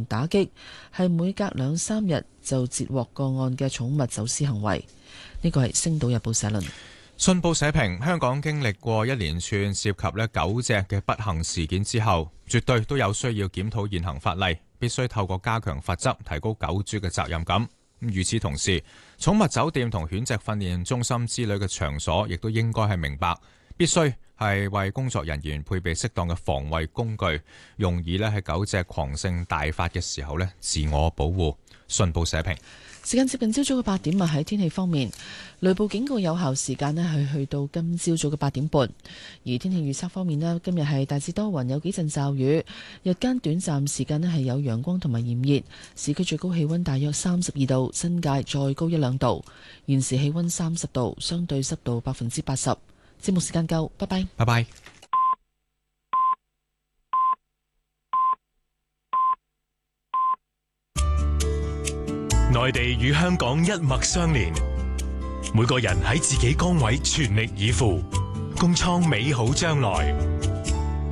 打擊，係每隔2-3日就截獲個案嘅寵物走私行為。呢個係《星島日報》社論。 信報社評：香港經歷過一連串涉及狗隻嘅不幸事件之後，絕對都有需要檢討現行法例，必須透過加強罰則，提高狗主嘅責任感。與此同時，寵物酒店同犬隻訓練中心之類嘅場所，亦都應該係明白，必須係為工作人員配備適當嘅防衛工具，用以喺狗隻狂性大發嘅時候自我保護。信報社評。 時間接近朝早嘅8點，喺天氣方面，雷暴警告有效時間係去到今朝早嘅8點半。而天氣預測方面今日係大致多雲，有幾陣驟雨，日間短暫時間係有陽光同埋炎熱，市區最高氣溫大約32度，新界再高1-2度。現時氣溫30度，相對濕度80%。節目時間夠，拜拜。 拜拜。 內地與香港一脈相連，每個人喺自己崗位全力以赴，共創美好將來。